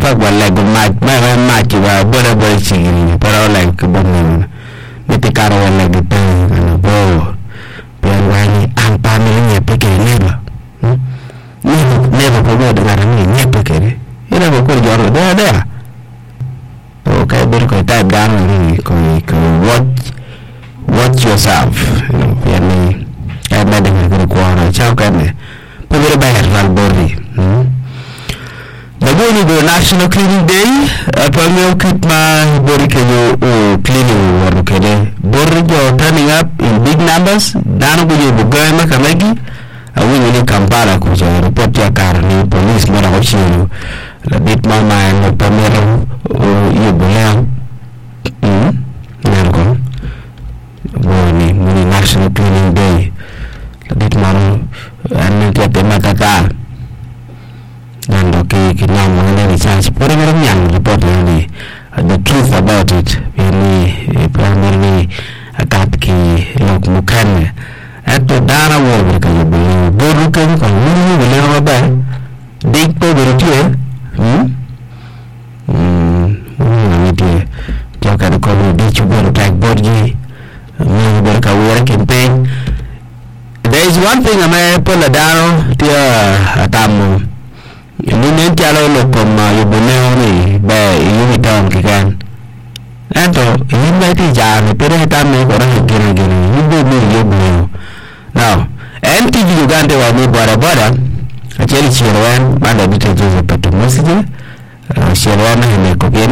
gwa lego ma ki wa bora chigiri pero like kubon mete karo wala gitu kana bo perwani ampami ni peke neba neba ko do ngara ni peke ina ko joro da okay ber ko ta dan ni ko watch yourself yani ada dengan ko ara chao kan pagere bayar val borri Nagoni go National Cleaning Day, pameo kitma bori kejo cleaning waru kede. Bori jo turning up in big numbers. Dano go yo bugoy makamagi. Awini ni Kampala kuja report ya karni police mara hoshiro. La bit mama no pamero yo bulang. Nango. Boni muni National Cleaning Day. La bit mama anu tiap makata. Nando ke kinamo na research pore meron yang report ni the truth about it ini primarily akat ki lok mukan ato dara wo berka boru kan kan ni boleh apa dik to berutue ni dia jangan kau di cuba tag board ni berka work campaign. There is one thing ame pola daro dia atamu ini nanti kalau lo koma yo boleh ni baik ini tahun kikan atau ini nanti jangan perlu tamu orang gini ini boleh yo boleh now MTV juga ada wani bara jadi siaran mana betul betul masih siaran ni